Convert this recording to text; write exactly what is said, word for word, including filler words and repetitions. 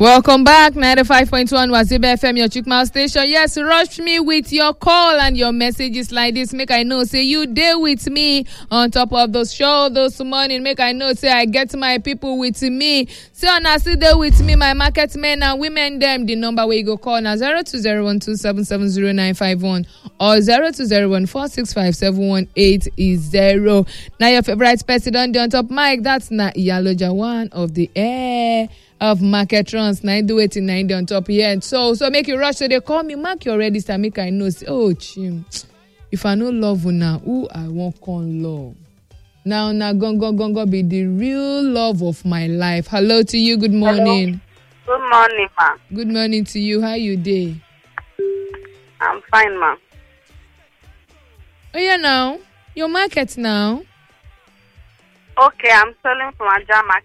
Welcome back, ninety-five point one Wazobia F M, your Chukma station. Yes, rush me with your call and your messages like this. Make I know, say you there with me on top of the show this morning. Make I know, say I get my people with me. Say on I see there with me, my market men and women them. The number where you go call now zero two zero one two seven seven zero nine five one or zero two zero one four six five seven one eight zero. Now your favorite person on the on top mic, that's not Iyaloja, one of the air of market runs. Now do it in ninety on top here. And so so make you rush. So they call me, mark your register, make I know. Say, oh chim, if I no love you now, who I won't call love. Now now go go go go be the real love of my life. Hello to you, good morning. Hello. Good morning, ma. Good morning to you. How you day? I'm fine, ma. Oh yeah, now your market now. Okay, I'm selling from Aja Market.